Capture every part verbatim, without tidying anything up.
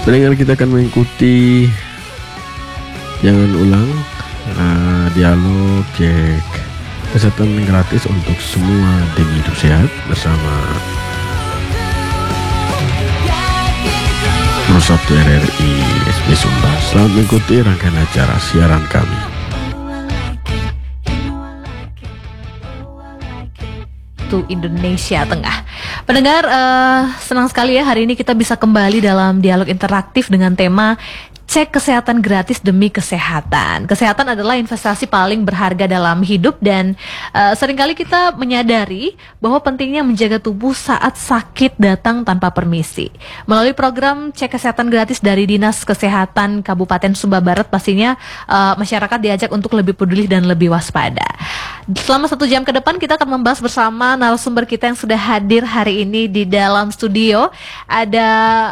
Pendengar, kita akan mengikuti jangan ulang uh, dialog cek kesehatan gratis untuk semua demi hidup sehat bersama Prosabtu R R I S B Sumbar. Selamat mengikuti rangkaian acara siaran kami. Itu Indonesia Tengah. Pendengar, uh, senang sekali ya hari ini kita bisa kembali dalam dialog interaktif dengan tema cek kesehatan gratis demi kesehatan. Kesehatan adalah investasi paling berharga dalam hidup dan uh, seringkali kita menyadari bahwa pentingnya menjaga tubuh saat sakit datang tanpa permisi. Melalui program cek kesehatan gratis dari Dinas Kesehatan Kabupaten Sumba Barat, pastinya uh, masyarakat diajak untuk lebih peduli dan lebih waspada. Selama satu jam ke depan kita akan membahas bersama narasumber kita yang sudah hadir hari ini di dalam studio. Ada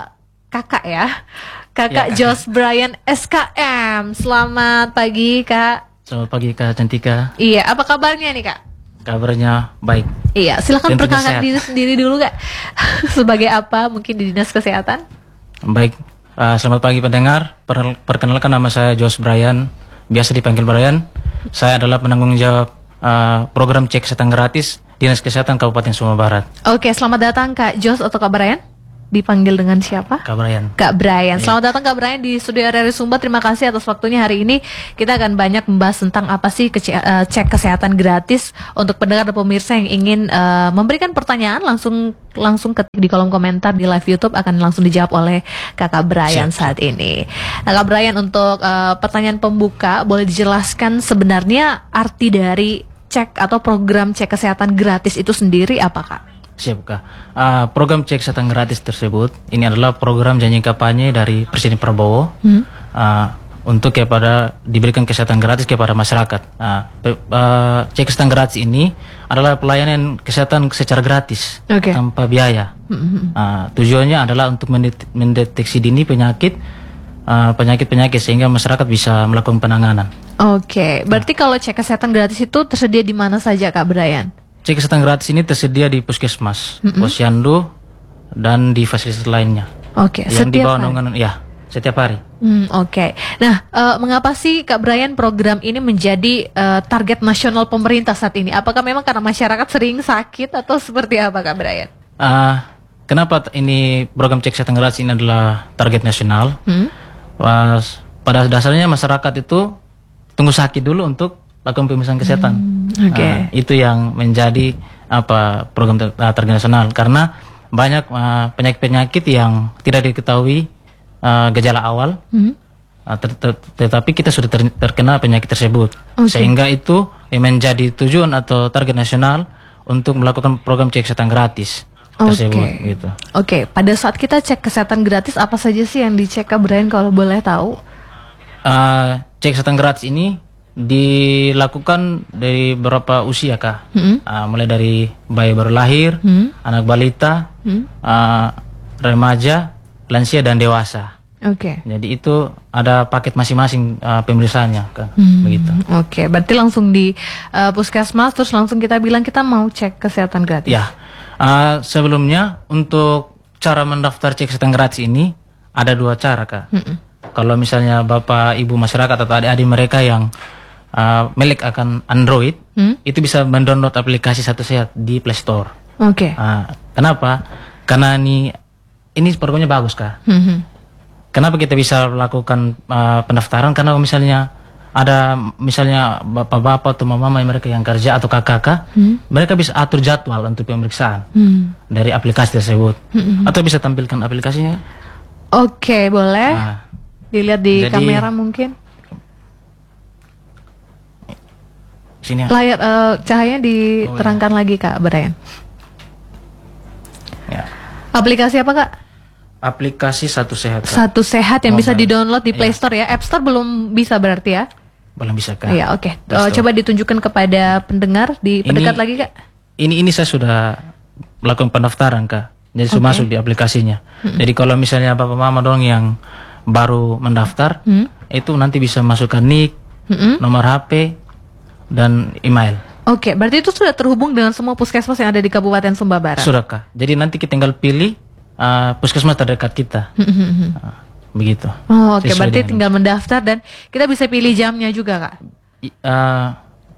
kakak ya. Kakak ya, Josh Brian S K M. Selamat pagi, Kak. Selamat pagi, Kak Cantika. Iya, apa kabarnya nih, Kak? Kabarnya baik. Iya, silakan perkenalkan diri sendiri dulu, Kak. Sebagai apa mungkin di Dinas Kesehatan? Baik. Uh, selamat pagi pendengar. Per perkenalkan nama saya Josh Brian, biasa dipanggil Brian. Saya adalah penanggung jawab uh, program cek kesehatan gratis Dinas Kesehatan Kabupaten Sumba Barat. Oke, selamat datang Kak Josh atau Kak Brian. Dipanggil dengan siapa? Kak Brian. Kak Brian. Selamat datang Kak Brian di studio R R I Sumba. Terima kasih atas waktunya hari ini. Kita akan banyak membahas tentang apa sih uh, cek kesehatan gratis untuk pendengar dan pemirsa yang ingin uh, memberikan pertanyaan langsung langsung ketik di kolom komentar di live YouTube, akan langsung dijawab oleh Kakak Brian siap, saat ini. Nah, Kak Brian, untuk uh, pertanyaan pembuka, boleh dijelaskan sebenarnya arti dari cek atau program cek kesehatan gratis itu sendiri apa, Kak? Siap, Kak. Uh, program cek kesehatan gratis tersebut ini adalah program janji kampanye dari Presiden Prabowo hmm. uh, untuk kepada diberikan kesehatan gratis kepada masyarakat. Uh, uh, cek kesehatan gratis ini adalah pelayanan kesehatan secara gratis okay. tanpa biaya. Hmm. Uh, tujuannya adalah untuk mendet mendeteksi dini penyakit uh, penyakit-penyakit sehingga masyarakat bisa melakukan penanganan. Oke, okay. Berarti nah. kalau cek kesehatan gratis itu tersedia di mana saja, Kak Brian? Cek kesehatan gratis ini tersedia di puskesmas, mm-hmm. posyandu, dan di fasilitas lainnya. Oke, okay, yang di bawah naungan, ya, setiap hari. Hmm, Oke, okay. Nah, uh, mengapa sih Kak Brian program ini menjadi uh, target nasional pemerintah saat ini? Apakah memang karena masyarakat sering sakit atau seperti apa, Kak Brian? Uh, kenapa ini program cek kesehatan gratis ini adalah target nasional? Hmm? Pas, pada dasarnya masyarakat itu tunggu sakit dulu untuk lakukan pemeriksaan kesehatan. Hmm, okay. uh, itu yang menjadi apa program uh, target nasional karena banyak penyakit-penyakit uh, yang tidak diketahui uh, gejala awal, hmm. uh, ter ter tetapi kita sudah ter terkena penyakit tersebut, okay. sehingga itu yang menjadi tujuan atau target nasional untuk melakukan program cek kesehatan gratis tersebut. Okay. Gitu. Oke, okay. Pada saat kita cek kesehatan gratis apa saja sih yang dicek, Kak Brian, kalau boleh tahu? Uh, cek kesehatan gratis ini dilakukan dari beberapa usia, Kak. Hmm. Uh, mulai dari bayi baru lahir, hmm. anak balita, hmm. uh, remaja, lansia dan dewasa. Oke. Okay. Jadi itu ada paket masing-masing uh, pemeriksaannya, Kak. Hmm. Begitu. Oke, okay. Berarti langsung di uh, puskesmas terus langsung kita bilang kita mau cek kesehatan gratis. Ya. Uh, sebelumnya untuk cara mendaftar cek kesehatan gratis ini ada dua cara, Kak. Hmm. Kalau misalnya Bapak Ibu masyarakat atau adik-adik mereka yang Uh, milik akan Android, hmm? itu bisa mendownload aplikasi Satu Sehat di Play Store. Oke. Okay. Uh, kenapa? Karena ini ini programnya bagus, Kak. Hmm. Kenapa kita bisa lakukan uh, pendaftaran? Karena misalnya ada misalnya bapak-bapak atau mama-mama mereka yang kerja atau kakak-kakak, hmm? mereka bisa atur jadwal untuk pemeriksaan hmm. dari aplikasi tersebut, hmm. atau bisa tampilkan aplikasinya. Oke, okay, boleh. Uh, Dilihat di jadi, kamera mungkin. Sini, layar uh, cahayanya diterangkan oh, ya. lagi, Kak Brian. Ya. Aplikasi apa, Kak? Aplikasi Satu Sehat, Kak. Satu Sehat yang Mobile. Bisa di-download di Play Store ya. ya. App Store belum bisa berarti ya? Belum bisa, Kak. Iya, oke. Okay. Uh, coba ditunjukkan kepada pendengar di pendekat lagi, Kak. Ini ini saya sudah melakukan pendaftaran, Kak. Jadi okay. sudah masuk di aplikasinya. Hmm. Jadi kalau misalnya Bapak Mama dong yang baru mendaftar, hmm. itu nanti bisa masukkan nik, hmm. nomor H P dan email. Oke, berarti itu sudah terhubung dengan semua puskesmas yang ada di Kabupaten Sumba Barat. Sudah, Kak. Jadi nanti kita tinggal pilih uh, puskesmas terdekat kita. uh, begitu. Oh, oke. Sesuai Berarti dengan- tinggal mendaftar dan kita bisa pilih jamnya juga, Kak. I- eh,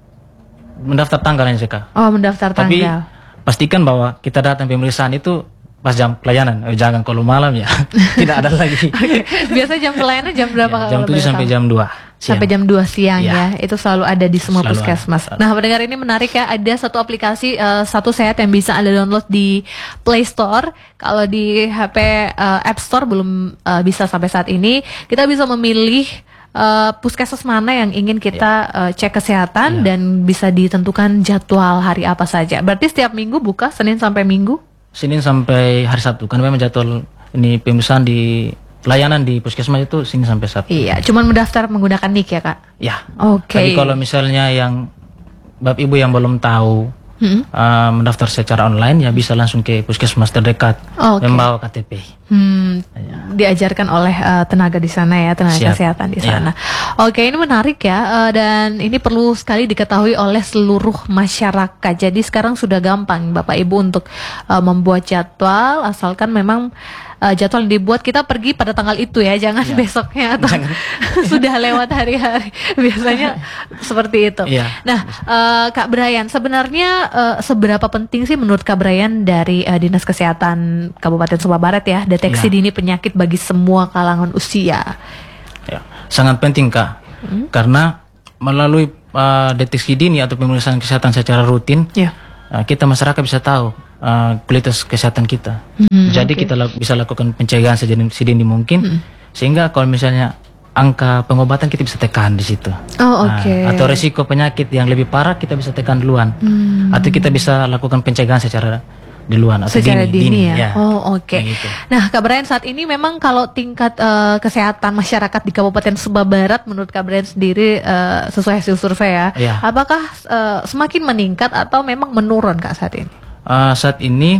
mendaftar tanggalnya sih Kak. Oh, mendaftar Tapi tanggal. pastikan bahwa kita datang pemeriksaan itu pas jam pelayanan. Eh, jangan kalau malam ya. Tidak ada lagi. Biasa jam pelayanan jam berapa, Ya, Kak? jam kalau tujuh boleh sampai tahu? jam dua siang. Sampai jam dua siang Ya. ya. Itu selalu ada di semua Selalu puskesmas. ada. Nah, pendengar, ini menarik ya. Ada satu aplikasi eh, Satu Sehat yang bisa Anda download di Play Store. Kalau di H P eh, App Store belum eh, bisa sampai saat ini. Kita bisa memilih eh, puskesmas mana yang ingin kita eh, cek kesehatan Ya. dan bisa ditentukan jadwal hari apa saja. Berarti setiap minggu buka Senin sampai Minggu? Senin sampai hari Sabtu. Karena memang jadwal ini pemeriksaan di pelayanan di puskesmas itu Senin sampai Sabtu. Iya, cuman mendaftar menggunakan nik ya, Kak? Ya. Oke. Tapi kalau misalnya yang Bapak Ibu yang belum tahu Hmm. uh, mendaftar secara online ya bisa langsung ke puskesmas terdekat Oke. membawa K T P. Hmm, diajarkan oleh uh, tenaga di sana ya, tenaga Siap. kesehatan di Ya. sana. Oke, ini menarik ya, uh, dan ini perlu sekali diketahui oleh seluruh masyarakat. Jadi sekarang sudah gampang Bapak Ibu untuk uh, membuat jadwal, asalkan memang uh, jadwal yang dibuat kita pergi pada tanggal itu ya, jangan Ya. besoknya atau sudah lewat hari-hari. Biasanya seperti itu. Iya. Nah, uh, Kak Brian, sebenarnya uh, seberapa penting sih menurut Kak Brian dari uh, Dinas Kesehatan Kabupaten Sumba Barat ya, deteksi Iya. dini penyakit bagi semua kalangan usia? Ya, sangat penting Kak. Hmm. Karena melalui uh, deteksi dini atau pemeriksaan kesehatan secara rutin, Ya. uh, kita masyarakat bisa tahu uh, kualitas kesehatan kita. Hmm, Jadi oke. kita la- bisa lakukan pencegahan sedini, sedini mungkin, Hmm. sehingga kalau misalnya angka pengobatan kita bisa tekan di situ. Oh, Nah, oke. atau resiko penyakit yang lebih parah kita bisa tekan duluan. Hmm. Atau kita bisa lakukan pencegahan secara duluan atau Secara dini, dini, ya. ya. Oh, oke. Kayak gitu. Nah, Kak Brian, saat ini memang kalau tingkat eh, kesehatan masyarakat di Kabupaten Sumba Barat menurut Kak Brian sendiri eh, sesuai hasil survei ya, Iya. apakah eh, semakin meningkat atau memang menurun Kak saat ini? Uh, saat ini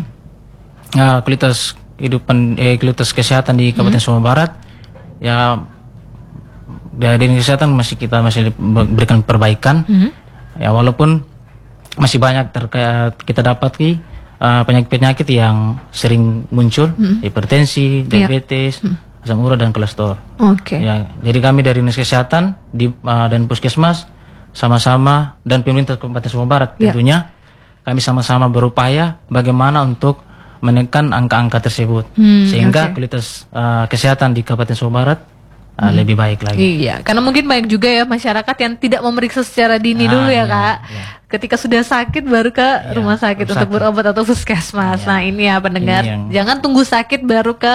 uh, kualitas kehidupan eh, kualitas kesehatan di Kabupaten Sumba Barat ya dari dinas kesehatan masih kita masih berikan perbaikan. Hmm. Ya walaupun masih banyak terkait kita dapati uh, penyakit-penyakit yang sering muncul, hipertensi, Iya. diabetes, asam urat dan kolesterol. Oke. Ya, jadi kami dari dinas kesehatan di uh, dan puskesmas sama-sama dan pemerintah Kabupaten Sumba Barat Ya. tentunya kami sama-sama berupaya bagaimana untuk menekan angka-angka tersebut Hmm, sehingga oke. kualitas uh, kesehatan di Kabupaten Sumba Barat uh, lebih baik lagi. Iya, karena mungkin banyak juga ya masyarakat yang tidak memeriksa secara dini Ah, dulu ya iya, Kak. iya. Ketika sudah sakit baru ke Iya, rumah sakit rumah untuk sakit. berobat atau puskesmas. Iya. Nah ini ya pendengar, Ini yang- jangan tunggu sakit baru ke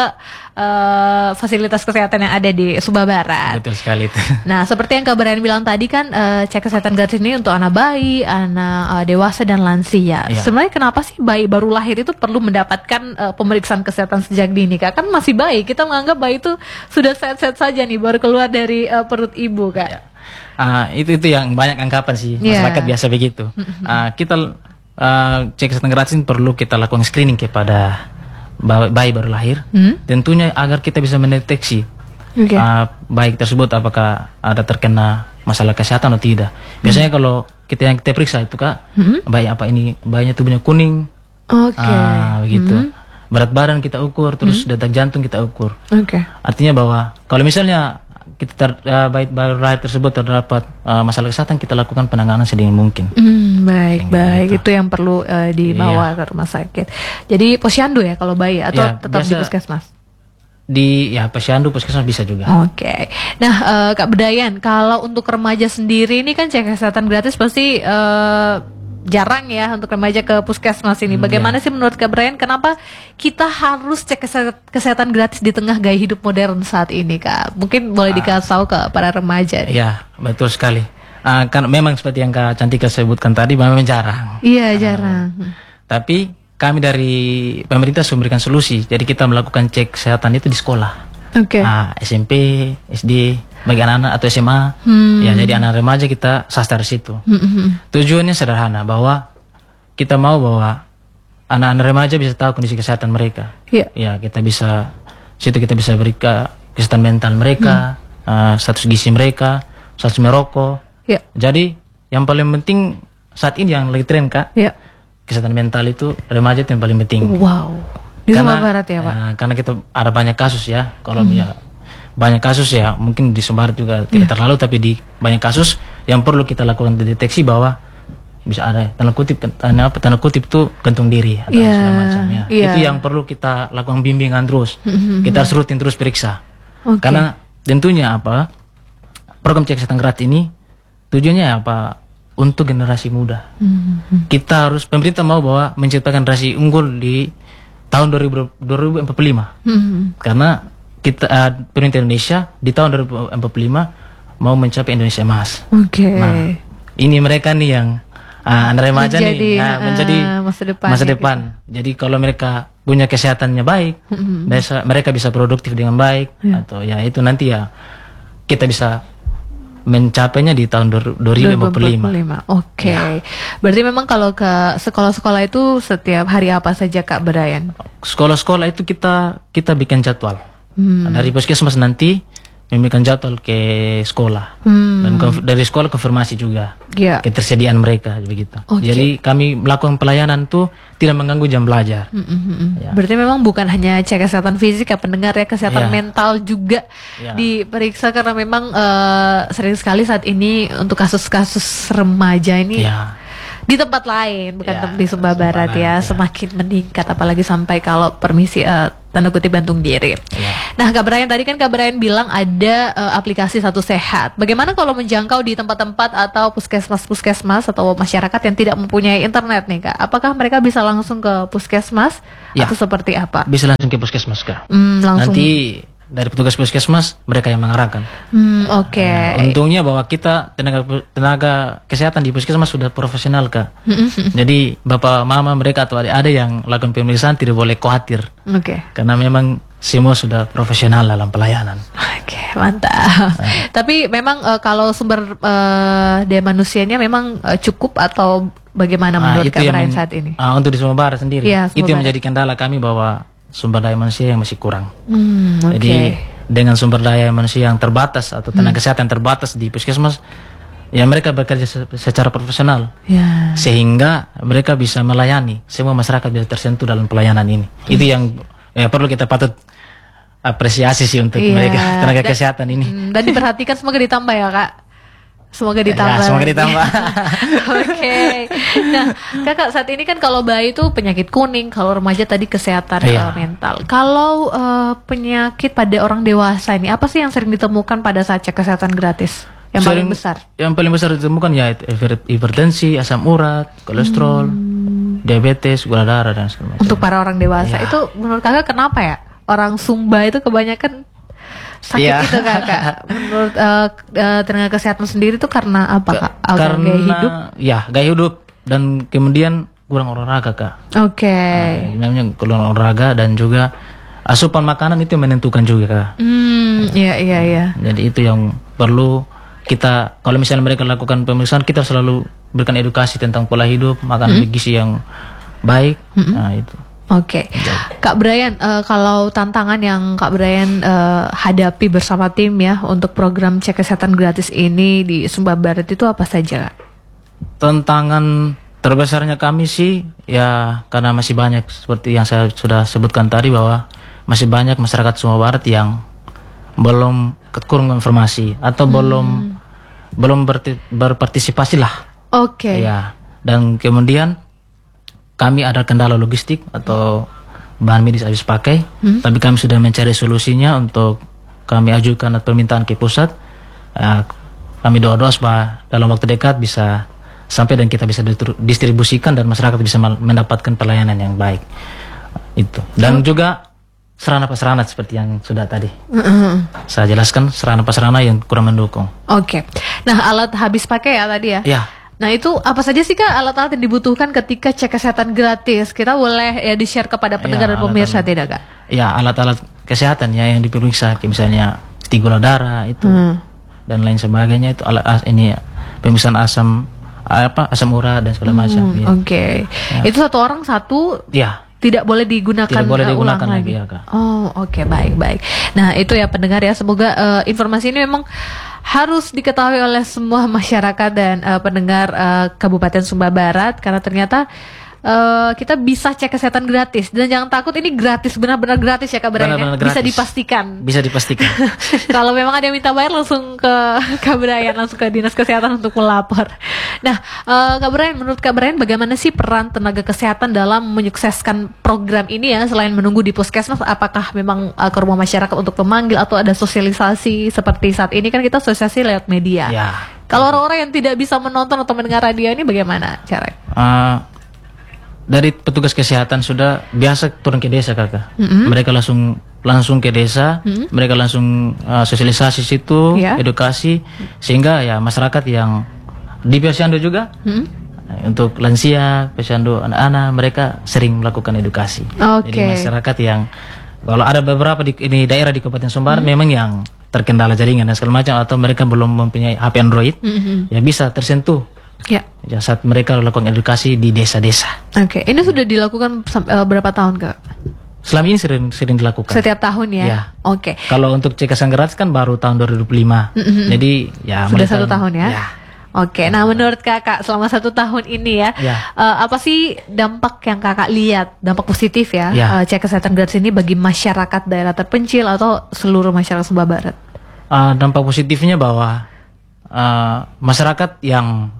eh, fasilitas kesehatan yang ada di Sumba Barat. Betul sekali itu. Nah, seperti yang Kak Brian bilang tadi kan, eh, cek kesehatan gratis ini untuk anak bayi, anak eh, dewasa dan lansia. Iya. Sebenarnya kenapa sih bayi baru lahir itu perlu mendapatkan eh, pemeriksaan kesehatan sejak dini, Kak? Kan masih bayi, kita menganggap bayi itu sudah sehat-sehat saja nih, baru keluar dari eh, perut ibu, Kak. Ya. Ah, itu itu yang banyak anggapan sih Iya. masyarakat biasa begitu. Ah, kita ah, cek kesehatan gratis perlu kita lakukan screening kepada ba- bayi baru lahir. Hmm? Tentunya agar kita bisa mendeteksi Oke. ah, bayi tersebut apakah ada terkena masalah kesehatan atau tidak. Biasanya kalau kita yang kita periksa itu Kak, Hmm? bayi apa ini? Bayinya tubuhnya kuning. Oke. Ah, begitu. Hmm? Berat badan kita ukur, terus detak jantung kita ukur. Oke. Artinya bahwa kalau misalnya kita ter, uh, bayi baru lahir tersebut terdapat uh, masalah kesehatan, kita lakukan penanganan sedini mungkin. Hmm, baik, Yang baik. gitu. Itu yang perlu eh, dibawa Iya. ke rumah sakit. Jadi posyandu ya kalau bayi atau Ya, tetap di biasa- puskesmas? Di ya posyandu puskesmas bisa juga. Oke. Nah, eh, Kak Bedayan, kalau untuk remaja sendiri ini kan cek kesehatan gratis pasti eh, jarang ya untuk remaja ke puskesmas ini. Hmm, Bagaimana ya. sih menurut Kak Brian, kenapa kita harus cek kese- kesehatan gratis di tengah gaya hidup modern saat ini, Kak? Mungkin boleh dikasih tahu ke para remaja. nih. Ya, betul sekali. Uh, kan memang seperti yang Kak Cantika sebutkan tadi, memang jarang. Iya, jarang. Tapi kami dari pemerintah sudah memberikan solusi. Jadi kita melakukan cek kesehatan itu di sekolah. Oke. Ah, S M P, S D, bagi anak-anak atau S M A. Hmm. Ya, jadi anak remaja kita sasar situ. Hmm, hmm, hmm. Tujuannya sederhana bahwa kita mau bahwa anak-anak remaja bisa tahu kondisi kesehatan mereka. Iya. Ya, kita bisa situ kita bisa berikan kesehatan mental mereka, uh, status gizi mereka, status merokok. Iya. Jadi yang paling penting saat ini yang lagi tren Kak, Iya. kesehatan mental itu remaja itu yang paling penting. Wow. Di Sumba Barat ya, Pak? uh, karena kita ada banyak kasus ya, kalau ya banyak kasus ya, mungkin di Sumbar juga tidak Iya. terlalu, tapi di banyak kasus yang perlu kita lakukan deteksi bahwa bisa ada tanda kutip tanda apa tanda kutip itu gantung diri atau Iya, segala macam ya. iya. Itu yang perlu kita lakukan bimbingan terus. Kita harus rutin terus periksa. Oke. Karena tentunya apa program cek kesehatan gratis ini tujuannya apa untuk generasi muda. Mhm. Kita harus pemerintah mau bahwa menciptakan generasi unggul di tahun dua ribu dua ribu empat puluh lima. Mhm. Karena kita uh, pemerintah Indonesia di tahun dua ribu empat puluh lima mau mencapai Indonesia emas. Oke. Nah, ini mereka nih yang uh, anak remaja Menjadi, nih nah, uh, menjadi masa depan masa ya, depan. Jadi kalau mereka punya kesehatannya baik, Mhm. bisa- mereka bisa produktif dengan baik Ya. atau ya itu nanti ya kita bisa mencapainya di tahun dua ribu empat puluh lima. Oke. Berarti memang kalau ke sekolah-sekolah itu setiap hari apa saja Kak Brian? Sekolah-sekolah itu kita kita bikin jadwal. Hmm. Dari puskesmas nanti membikin jadwal ke sekolah. Hmm. Dan konf- dari sekolah konfirmasi juga Ya. ketersediaan mereka begitu. Oke. Jadi kami melakukan pelayanan tuh tidak mengganggu jam belajar. Mm, mm, mm, mm. Ya. Berarti memang bukan hanya cek kesehatan fisik ya pendengar ya, kesehatan Ya. mental juga Ya. diperiksa karena memang eh, sering sekali saat ini untuk kasus-kasus remaja ini Ya. di tempat lain bukan Ya, tem- di Sumba Sumba Barat ya, Barat, ya. semakin meningkat apalagi sampai kalau permisi eh, tanda kutip gantung diri. Ya. Nah Kak Brian tadi kan Kak Brian bilang ada eh, aplikasi Satu Sehat. Bagaimana kalau menjangkau di tempat-tempat atau puskesmas-puskesmas atau masyarakat yang tidak mempunyai internet nih Kak? Apakah mereka bisa langsung ke puskesmas Ya. atau seperti apa? Bisa langsung ke puskesmas Kak. Hmm, langsung. Nanti dari petugas puskesmas mereka yang mengarahkan. Hmm, oke. Nah, untungnya bahwa kita tenaga tenaga kesehatan di puskesmas sudah profesional Kak. Jadi bapak mama mereka atau ada ada yang lakukan pemeriksaan tidak boleh khawatir Oke. karena memang semua sudah profesional dalam pelayanan. Oke, mantap. Tapi memang eh, kalau sumber eh, daya manusianya memang eh, cukup atau bagaimana Nah, menurut Kak yang Brian men- saat ini? ah, untuk di Sumba Barat sendiri Iya, Sumba itu yang Barat. menjadi kendala kami bahwa sumber daya manusia yang masih kurang. Hmm, oke. Jadi dengan sumber daya manusia yang terbatas atau tenaga kesehatan yang terbatas di puskesmas, ya mereka bekerja se- secara profesional Ya. sehingga mereka bisa melayani semua masyarakat bisa tersentuh dalam pelayanan ini. Itu yang ya perlu kita patut apresiasi sih untuk Iya. mereka tenaga Dan- kesehatan ini. Hmm, dan diperhatikan semoga ditambah ya Kak. Semoga ditambah. Ya, semoga lagi. ditambah. Oke. Nah, Kakak saat ini kan kalau bayi itu penyakit kuning, kalau remaja tadi kesehatan Iya. eh, mental. Kalau eh, penyakit pada orang dewasa ini apa sih yang sering ditemukan pada saat cek kesehatan gratis? Yang paling Sering- besar. Yang paling besar ditemukan ya itu hiper- hipertensi, asam urat, kolesterol, diabetes, gula darah dan segala macam. Untuk para orang dewasa Iya. itu menurut Kakak kenapa ya? Orang Sumba itu kebanyakan sakit Iya. itu Kakak. Menurut eh, eh, tenaga kesehatan sendiri itu karena apa Kak? Alter Karena gaya hidup. ya gaya hidup dan kemudian kurang olahraga Kak. Oke. Nah, namanya kurang olahraga dan juga asupan makanan itu yang menentukan juga Kak. Hmm, iya iya iya. Jadi itu yang perlu kita, kalau misalnya mereka lakukan pemeriksaan, kita selalu berikan edukasi tentang pola hidup, makan gizi yang baik. Nah itu. Oke, Kak Brian, eh, kalau tantangan yang Kak Brian eh, hadapi bersama tim ya untuk program cek kesehatan gratis ini di Sumba Barat itu apa saja, Kak? Tantangan terbesarnya kami sih ya karena masih banyak seperti yang saya sudah sebutkan tadi bahwa masih banyak masyarakat Sumba Barat yang belum kurang informasi atau belum belum berti- berpartisipasi lah. Oke. Ya, dan kemudian kami ada kendala logistik atau bahan medis habis pakai, tapi kami sudah mencari solusinya untuk kami ajukan permintaan ke pusat. Ya, kami doa-doa supaya dalam waktu dekat bisa sampai dan kita bisa ditru- distribusikan dan masyarakat bisa mal- mendapatkan pelayanan yang baik. Itu. Dan juga sarana-prasarana seperti yang sudah tadi Mm-mm. saya jelaskan, sarana-prasarana yang kurang mendukung. Oke. Nah, alat habis pakai ya tadi ya. Ya. Nah, itu apa saja sih Kak alat-alat yang dibutuhkan ketika cek kesehatan gratis? Kita boleh ya di-share kepada pendengar Ya, dan pemirsa alat-alat. tidak, Kak? Ya, alat-alat kesehatan ya yang diperiksa, kayak misalnya gula darah itu Hmm. dan lain sebagainya itu alat as- ini pemeriksaan asam apa asam urat dan segala macam. Hmm, Ya. Oke. Itu satu orang satu Ya, tidak boleh digunakan Tidak boleh uh, ulang digunakan lagi. lagi, ya, Kak. Oh, oke, baik, baik. Nah, itu ya pendengar ya, semoga uh, informasi ini memang harus diketahui oleh semua masyarakat dan uh, pendengar uh, Kabupaten Sumba Barat karena ternyata uh, kita bisa cek kesehatan gratis dan jangan takut ini gratis, benar-benar gratis ya Kak Brian ya? Benar-benar Bisa gratis. dipastikan. Bisa dipastikan. Kalau memang ada yang minta bayar langsung ke Kak Brian, langsung ke Dinas Kesehatan untuk melapor. Nah, uh, Kak Brian, menurut Kak Brian bagaimana sih peran tenaga kesehatan dalam menyukseskan program ini ya, selain menunggu di puskesmas, apakah memang uh, ke rumah masyarakat untuk memanggil atau ada sosialisasi seperti saat ini kan kita sosialisasi lewat media. Ya. Kalau orang-orang yang tidak bisa menonton atau mendengar radio ini bagaimana cara? Uh, dari petugas kesehatan sudah biasa turun ke desa kakak. Mm-hmm. Mereka langsung langsung ke desa, mm-hmm. mereka langsung uh, sosialisasi situ, Yeah. edukasi, sehingga ya masyarakat yang di Posyandu juga Mm-hmm. uh, untuk lansia, Posyandu anak-anak mereka sering melakukan edukasi. Oke. Jadi masyarakat yang kalau ada beberapa di ini daerah di Kabupaten Sumbar Mm-hmm. memang yang terkendala jaringan dan segala macam atau mereka belum mempunyai H P Android, Mm-hmm. ya bisa tersentuh. Ya. Ya, saat mereka melakukan edukasi di desa-desa. Oke, ini sudah dilakukan sam- uh, berapa tahun Kak? Selama ini sering sering dilakukan. Setiap tahun ya? Ya. Oke. Kalau untuk cek kesehatan gratis kan baru tahun dua ribu lima. Mm-mm. Jadi ya Sudah mereka- satu tahun ya? Ya. Oke, nah menurut kakak selama satu tahun ini ya, Ya. eh, apa sih dampak yang kakak lihat, dampak positif ya, Ya. eh, cek kesehatan gratis ini bagi masyarakat daerah terpencil atau seluruh masyarakat Sumba Barat? Uh, dampak positifnya bahwa uh, masyarakat yang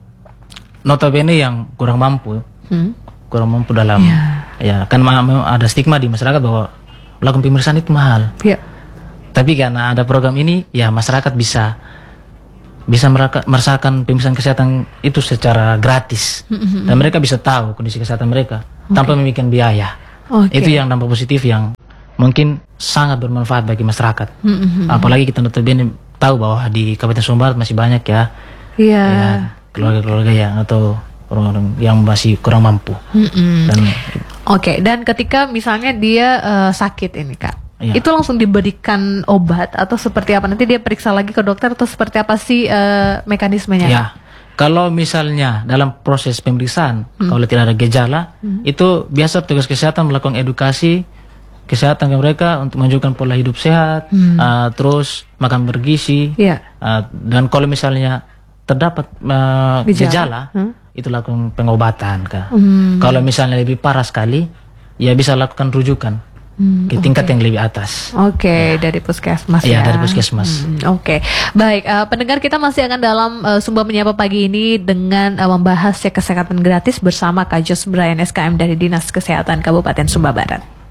notabene yang kurang mampu, Hmm? kurang mampu dalam, Ya. ya kan ma- memang ada stigma di masyarakat bahwa melakukan pemeriksaan itu mahal. Ya. Tapi karena ada program ini, ya masyarakat bisa bisa meraka- merasakan pemeriksaan kesehatan itu secara gratis, dan mereka bisa tahu kondisi kesehatan mereka tanpa memikirkan biaya. Oke. Itu yang dampak positif yang mungkin sangat bermanfaat bagi masyarakat. Mm-mm. Apalagi kita notabene tahu bahwa di Kabupaten Sumbar masih banyak ya, Iya. ya keluarga-keluarga yang atau orang-orang yang masih kurang mampu. Mm-mm. Dan Oke, dan ketika misalnya dia eh, sakit ini kak, Iya. itu langsung diberikan obat atau seperti apa? Nanti dia periksa lagi ke dokter atau seperti apa sih eh, mekanismenya? ya, kalau misalnya dalam proses pemeriksaan, kalau tidak ada gejala, itu biasa petugas kesehatan melakukan edukasi kesehatan ke mereka untuk menunjukkan pola hidup sehat, uh, terus makan bergizi, Iya. uh, dan kalau misalnya terdapat uh, Gejala. gejala, Hmm. itu lakukan pengobatan, Kak. Hmm. Kalau misalnya lebih parah sekali, ya bisa lakukan rujukan Hmm, ke tingkat yang lebih atas. Oke, dari puskesmas Iya, ya. dari puskesmas. Hmm, Oke, baik. eh, pendengar kita masih akan dalam eh, Sumba Menyapa pagi ini dengan eh, membahas cek kesehatan gratis bersama Kak Jos Brian S K M dari Dinas Kesehatan Kabupaten Sumba Barat.